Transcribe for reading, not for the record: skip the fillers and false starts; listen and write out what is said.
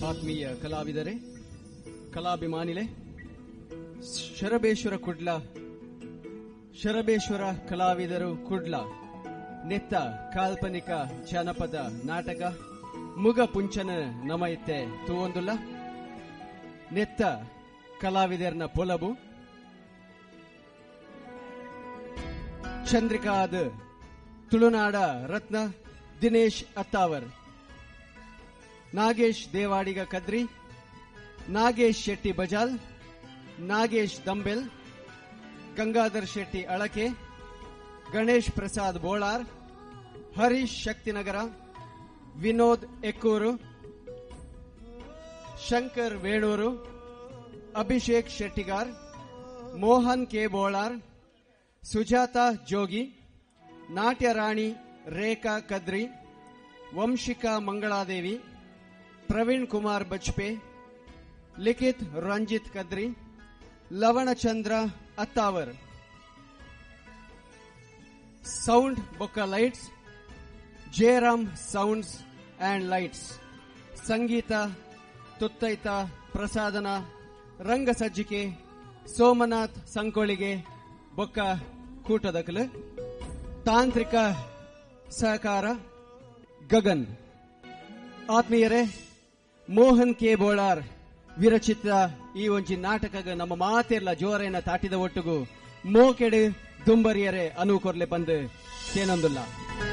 ಆತ್ಮೀಯ ಕಲಾವಿದರೆ, ಕಲಾಭಿಮಾನಿಲೆ, ಶರಬೇಶ್ವರ ಕಲಾವಿದರು ಕುಡ್ಲ ನೆತ್ತ ಕಾಲ್ಪನಿಕ ಜಾನಪದ ನಾಟಕ ಮುಗ ಪುಂಚನ ನಮೈತೆ ತೂವೊಂದುಲ್ಲ ನೆತ್ತ ಕಲಾವಿದರ್ನ ಪೊಲಬು ಚಂದ್ರಿಕಾದ ತುಳುನಾಡ ರತ್ನ ದಿನೇಶ್ ಅತ್ತಾವರ್, ನಾಗೇಶ್ ದೇವಾಡಿಗ ಕದ್ರಿ, ನಾಗೇಶ್ ಶೆಟ್ಟಿ ಬಜಾಲ್, ನಾಗೇಶ್ ದಂಬೆಲ್, ಗಂಗಾಧರ್ ಶೆಟ್ಟಿ ಅಳಕೆ, ಗಣೇಶ್ ಪ್ರಸಾದ್ ಬೋಳಾರ್, ಹರೀಶ್ ಶಕ್ತಿನಗರ, ವಿನೋದ್ ಎಕ್ಕೂರು, ಶಂಕರ್ ವೇಣೂರು, ಅಭಿಷೇಕ್ ಶೆಟ್ಟಿಗಾರ್, ಮೋಹನ್ ಕೆ ಬೋಳಾರ್, ಸುಜಾತಾ ಜೋಗಿ, ನಾಟ್ಯ ರಾಣಿ ರೇಖಾ ಕದ್ರಿ, ವಂಶಿಕಾ ಮಂಗಳಾದೇವಿ, ಪ್ರವೀಣ್ ಕುಮಾರ್ ಬಜ್ಪೆ, ಲಿಖಿತ್ ರಂಜಿತ್ ಕದ್ರಿ, ಲವಣಚಂದ್ರ ಅತ್ತಾವರ್. ಸೌಂಡ್ ಬೊಕ್ಕ lights Jayaram sounds and lights. ಸಂಗೀತ ತುತ್ತೈತ ಪ್ರಸಾದನ ರಂಗ ಸಜ್ಜಿಕೆ ಸೋಮನಾಥ್ ಸಂಕೋಳಿಗೆ ಬೊಕ್ಕ ಕೂಟದಕಲು. ತಾಂತ್ರಿಕ ಸಹಕಾರ ಗಗನ್. ಆತ್ಮೀಯರೇ, ಮೋಹನ್ ಕೆ ಬೋಳಾರ್ ವಿರಚಿತ ಈ ಒಂಜಿ ನಾಟಕಗ ನಮ್ಮ ಮಾತೆರ್ಲ ಜೋರೇನ ತಾಟಿದ ಒಟ್ಟುಗು ಮೋಕೆಡು ದುಂಬರಿಯರೆ ಅನು ಕೊರ್ಲೆ ಬಂದು ತೇನೊಂದುಲ್ಲ.